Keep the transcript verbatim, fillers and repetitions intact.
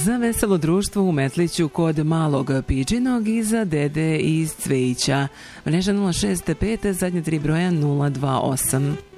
Za veselo društvo u Metliću kod Malog Pičinog i za dede iz Cvejića. Mreža nula šest pet, zadnje tri broja nula dva osam.